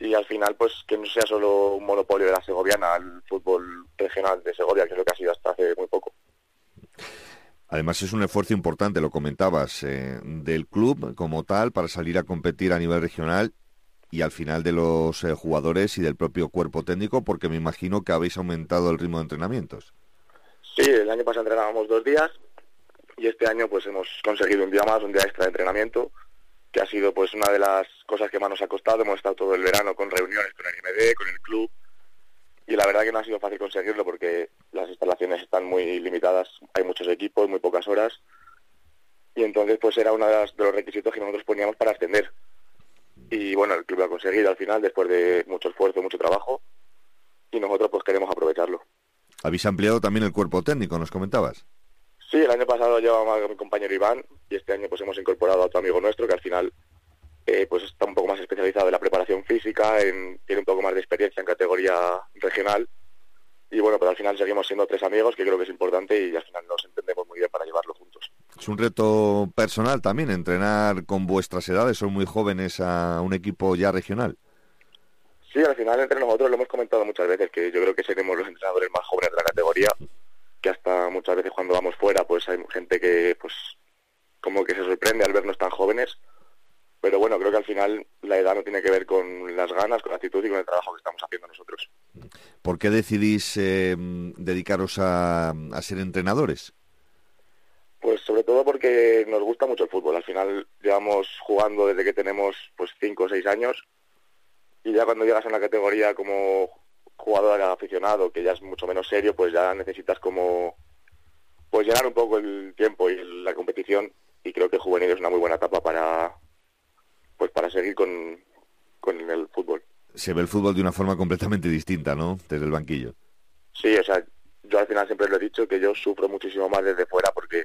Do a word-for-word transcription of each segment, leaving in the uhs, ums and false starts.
y al final pues que no sea solo un monopolio de la segoviana, el fútbol regional de Segovia, que es lo que ha sido hasta hace muy poco. Además es un esfuerzo importante, lo comentabas, eh, del club como tal para salir a competir a nivel regional y al final de los eh, jugadores y del propio cuerpo técnico, porque me imagino que habéis aumentado el ritmo de entrenamientos. Sí, el año pasado entrenábamos dos días y este año pues hemos conseguido un día más, un día extra de entrenamiento, que ha sido pues una de las cosas que más nos ha costado. Hemos estado todo el verano con reuniones con el I M D, con el club, y la verdad que no ha sido fácil conseguirlo porque las instalaciones están muy limitadas, hay muchos equipos, muy pocas horas, y entonces pues era uno de, las, de los requisitos que nosotros poníamos para ascender. Y bueno, el club lo ha conseguido al final, después de mucho esfuerzo, mucho trabajo, y nosotros pues queremos aprovecharlo. Habéis ampliado también el cuerpo técnico, nos comentabas. Sí, el año pasado llevaba a mi compañero Iván, y este año pues hemos incorporado a otro amigo nuestro que al final eh, pues está un poco más especializado en la preparación física, en, tiene un poco más de experiencia en categoría regional, y bueno, pero al final seguimos siendo tres amigos, que creo que es importante, y al final nos entendemos muy bien para llevarlo juntos. Es un reto personal también, entrenar con vuestras edades, son muy jóvenes, a un equipo ya regional. Sí, al final entre nosotros lo hemos comentado muchas veces, que yo creo que seremos los entrenadores más jóvenes de la categoría, que hasta muchas veces cuando vamos fuera pues hay gente que pues como que se sorprende al vernos tan jóvenes, pero bueno, creo que al final la edad no tiene que ver con las ganas, con la actitud y con el trabajo que estamos haciendo nosotros. ¿Por qué decidís eh, dedicaros a, a ser entrenadores? Pues sobre todo porque nos gusta mucho el fútbol. Al final llevamos jugando desde que tenemos pues cinco o seis años, y ya cuando llegas a una categoría como jugador aficionado, que ya es mucho menos serio, pues ya necesitas como pues llenar un poco el tiempo y la competición, y creo que juvenil es una muy buena etapa para pues para seguir con, con el fútbol. Se ve el fútbol de una forma completamente distinta, ¿no?, desde el banquillo. Sí, o sea, yo al final siempre lo he dicho, que yo sufro muchísimo más desde fuera porque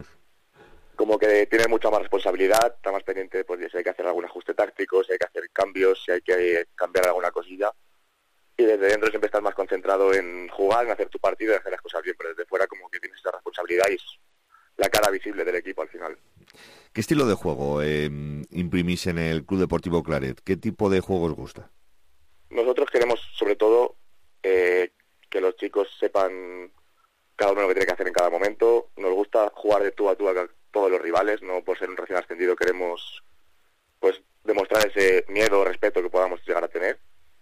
como que tienes mucha más responsabilidad, está más pendiente pues, de si hay que hacer algún ajuste táctico, si hay que hacer cambios, si hay que cambiar alguna cosilla. Y desde dentro siempre estás más concentrado en jugar, en hacer tu partido y hacer las cosas bien, pero desde fuera como que tienes esa responsabilidad y es la cara visible del equipo al final. ¿Qué estilo de juego eh, imprimís en el Club Deportivo Claret? ¿Qué tipo de juego os gusta? Nosotros queremos sobre todo eh, que los chicos sepan cada uno lo que tiene que hacer en cada momento. Nos gusta jugar de tú a tú a todos los rivales, no por ser un recién ascendido queremos pues demostrar ese miedo o respeto que podamos llegar a tener.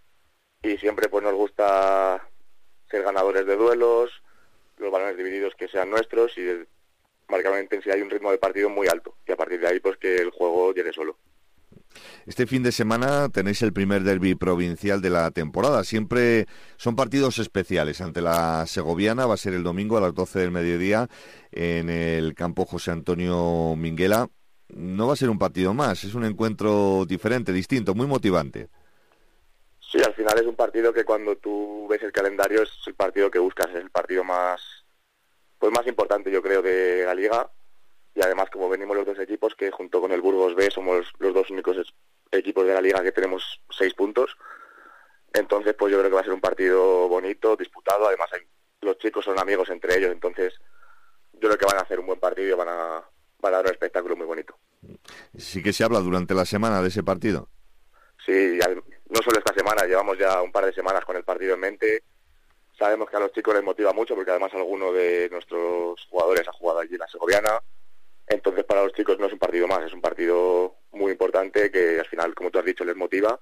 Y siempre pues nos gusta ser ganadores de duelos, los balones divididos que sean nuestros y marcar una intensidad y un ritmo de partido muy alto. Y a partir de ahí pues que el juego llegue solo. Este fin de semana tenéis el primer derbi provincial de la temporada. Siempre son partidos especiales. Ante la segoviana va a ser el domingo a las doce del mediodía en el campo José Antonio Minguela. No va a ser un partido más, es un encuentro diferente, distinto, muy motivante. Sí, al final es un partido que cuando tú ves el calendario es el partido que buscas, es el partido más pues más importante yo creo de la liga. Y además, como venimos los dos equipos, que junto con el Burgos B somos los dos únicos equipos de la liga que tenemos seis puntos, entonces pues yo creo que va a ser un partido bonito, disputado. Además hay, los chicos son amigos entre ellos, entonces yo creo que van a hacer un buen partido y van a, van a dar un espectáculo muy bonito. Sí que se habla durante la semana de ese partido. Sí, ya, no solo esta semana, llevamos ya un par de semanas con el partido en mente. Sabemos que a los chicos les motiva mucho porque además alguno de nuestros jugadores ha jugado allí en la segoviana. Entonces para los chicos no es un partido más, es un partido muy importante que al final, como tú has dicho, les motiva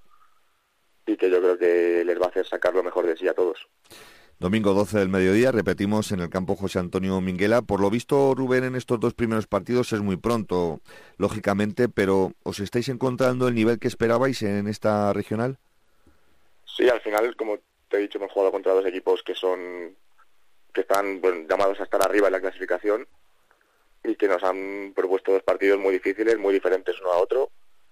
y que yo creo que les va a hacer sacar lo mejor de sí a todos. Domingo doce del mediodía, repetimos, en el campo José Antonio Minguela. Por lo visto, Rubén, en estos dos primeros partidos es muy pronto, lógicamente, pero ¿os estáis encontrando el nivel que esperabais en esta regional? Sí, al final, como te he dicho, hemos jugado contra dos equipos que son que están bueno, llamados a estar arriba en la clasificación, y que nos han propuesto dos partidos muy difíciles, muy diferentes uno a otro,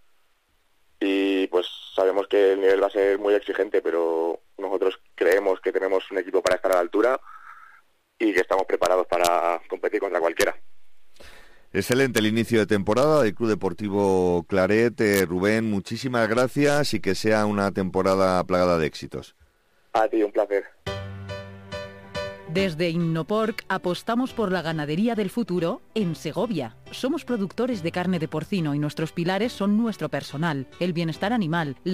y pues sabemos que el nivel va a ser muy exigente, pero nosotros creemos que tenemos un equipo para estar a la altura y que estamos preparados para competir contra cualquiera. Excelente el inicio de temporada del Club Deportivo Claret. Eh, Rubén, muchísimas gracias y que sea una temporada plagada de éxitos. A ti, un placer. Desde Innoporc apostamos por la ganadería del futuro en Segovia. Somos productores de carne de porcino y nuestros pilares son nuestro personal, el bienestar animal, la